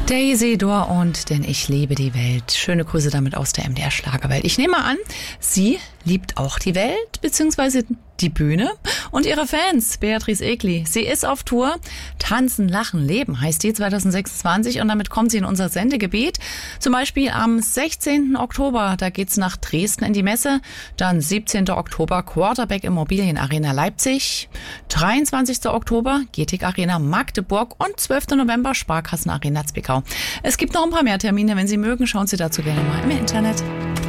Daisy Dor und Denn ich liebe die Welt. Schöne Grüße damit aus der MDR Schlagerwelt. Ich nehme an, sie liebt auch die Welt bzw. die Bühne und ihre Fans. Beatrice Egli, sie ist auf Tour. Tanzen, Lachen, Leben heißt die 2026 und damit kommt sie in unser Sendegebiet. Zum Beispiel am 16. Oktober, da geht's nach Dresden in die Messe. Dann 17. Oktober Quarterback Immobilien Arena Leipzig. 23. Oktober Getig Arena Magdeburg und 12. November Sparkassen Arena Zwickau. Es gibt noch ein paar mehr Termine. Wenn Sie mögen, schauen Sie dazu gerne mal im Internet.